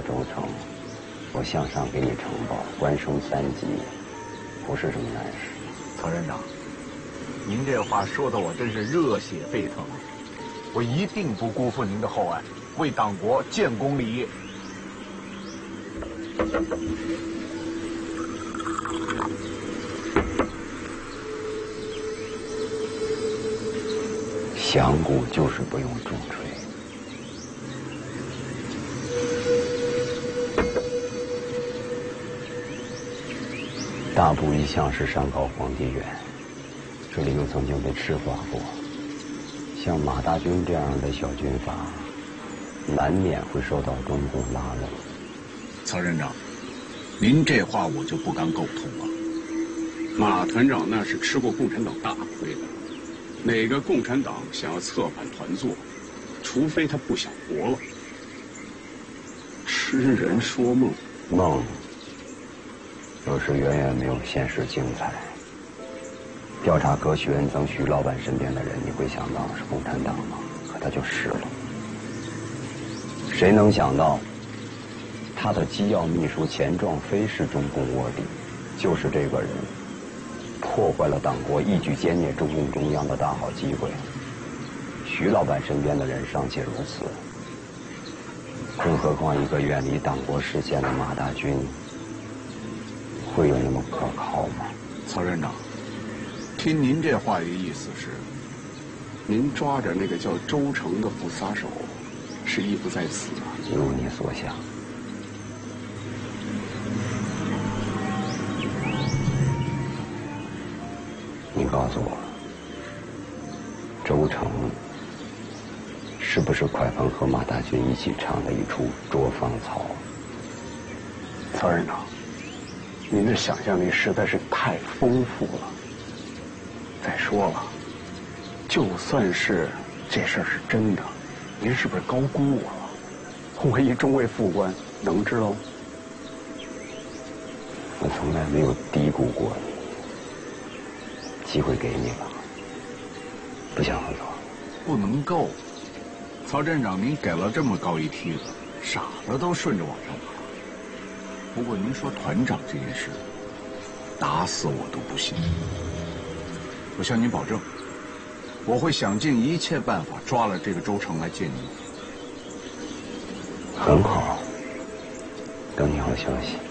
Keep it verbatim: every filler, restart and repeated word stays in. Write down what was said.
周成，我向上给你呈报，官升三级，不是什么难事。 曹院长，您这话说的我真是热血沸腾，我一定不辜负您的厚爱，为党国建功立业。 响鼓就是不用重锤。大部一向是山高皇帝远，这里又曾经被赤化过，像马大军这样的小军阀，难免会受到中共拉拢。 曹院长，您这话我就不敢苟同了。 马团长那是吃过共产党大亏的，哪个共产党想要策反团坐，除非他不想活了。痴人说梦， 梦有时远远没有现实精彩。调查葛许恩曾徐老板身边的人，你会想到是共产党吗？可他就是了。谁能想到，他的机要秘书钱壮飞是中共卧底，就是这个人破坏了党国一举歼灭中共中央的大好机会。徐老板身边的人尚且如此，更何况一个远离党国视线的马大军，会有那么可靠吗？ 曹院长，听您这话的意思是， 您抓着那个叫周成的副杀手，是意不在此啊？ 如你所想。你告诉我，周成是不是快风和马大军一起唱的一出《捉芳草》？ 曹院长，您的想象力实在是太丰富了。再说了，就算是这事儿是真的，您是不是高估我了？我一中尉副官能知道吗？ 我从来没有低估过你。机会给你了，不想合作？ 不能够。曹站长，您给了这么高一梯子，傻子都顺着往上爬。不过您说团长这件事，打死我都不信。我向您保证，我会想尽一切办法抓了这个周成来见您。 很好，等你好消息。